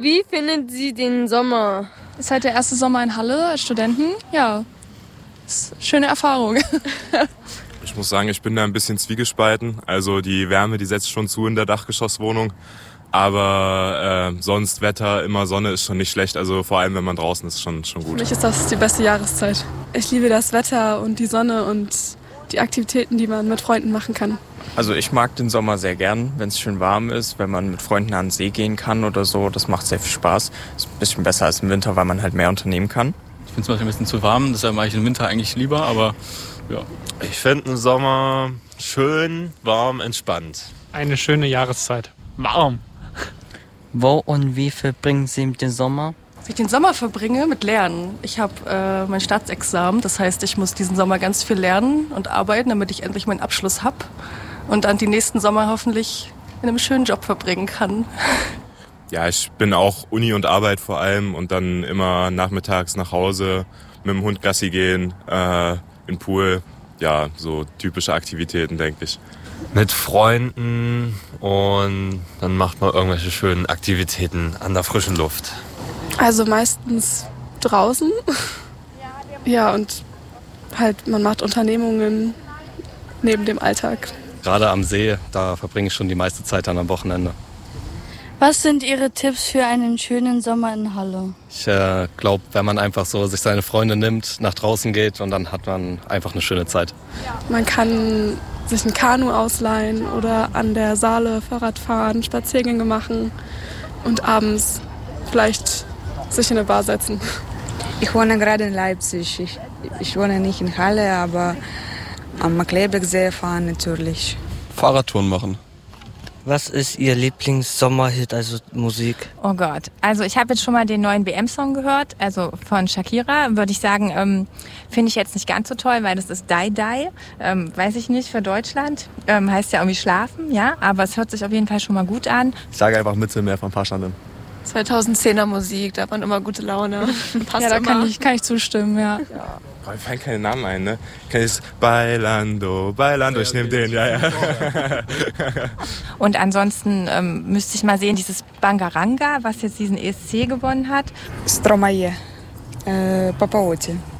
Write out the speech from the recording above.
Wie finden Sie den Sommer? Ist halt der erste Sommer in Halle als Studenten. Ja, ist eine schöne Erfahrung. Ich muss sagen, ich bin da ein bisschen zwiegespalten. Also die Wärme, die setzt schon zu in der Dachgeschosswohnung. Aber sonst Wetter, immer Sonne ist schon nicht schlecht. Also vor allem, wenn man draußen ist, schon gut. Für mich ist das die beste Jahreszeit. Ich liebe das Wetter und die Sonne und die Aktivitäten, die man mit Freunden machen kann. Also ich mag den Sommer sehr gern, wenn es schön warm ist, wenn man mit Freunden an den See gehen kann oder so. Das macht sehr viel Spaß. Ist ein bisschen besser als im Winter, weil man halt mehr unternehmen kann. Ich finde es manchmal ein bisschen zu warm, deshalb mache ich den Winter eigentlich lieber, aber ja. Ich finde den Sommer schön, warm, entspannt. Eine schöne Jahreszeit. Warm. Wo und wie verbringen Sie den Sommer? Wie ich den Sommer verbringe mit Lernen. Ich habe mein Staatsexamen, das heißt, ich muss diesen Sommer ganz viel lernen und arbeiten, damit ich endlich meinen Abschluss habe und dann die nächsten Sommer hoffentlich in einem schönen Job verbringen kann. Ja, ich bin auch Uni und Arbeit vor allem und dann immer nachmittags nach Hause mit dem Hund Gassi gehen, in den Pool. Ja, so typische Aktivitäten, denke ich. Mit Freunden und dann macht man irgendwelche schönen Aktivitäten an der frischen Luft. Also meistens draußen. Ja, und halt man macht Unternehmungen neben dem Alltag. Gerade am See, da verbringe ich schon die meiste Zeit dann am Wochenende. Was sind Ihre Tipps für einen schönen Sommer in Halle? Ich glaube, wenn man einfach so sich seine Freunde nimmt, nach draußen geht und dann hat man einfach eine schöne Zeit. Man kann sich ein Kanu ausleihen oder an der Saale Fahrrad fahren, Spaziergänge machen und abends vielleicht sich in eine Bar setzen. Ich wohne gerade in Leipzig. Ich wohne nicht in Halle, aber am Markkleebergsee fahren natürlich. Fahrradtouren machen. Was ist Ihr Lieblings-Sommerhit, also Musik? Oh Gott, also ich habe jetzt schon mal den neuen WM-Song gehört, also von Shakira, würde ich sagen, finde ich jetzt nicht ganz so toll, weil das ist Die Die, weiß ich nicht, für Deutschland, heißt ja irgendwie schlafen, ja, aber es hört sich auf jeden Fall schon mal gut an. Ich sage einfach Mittelmeer von Paschanden. 2010er Musik, da hat man immer gute Laune. Passt ja, da immer. Kann ich zustimmen, ja. Mir fallen keine Namen ein, ne? Kenn ich Bailando, ich nehme den, ja. Und ansonsten müsste ich mal sehen, dieses Bangaranga, was jetzt diesen ESC gewonnen hat. Stromae, Papaoti.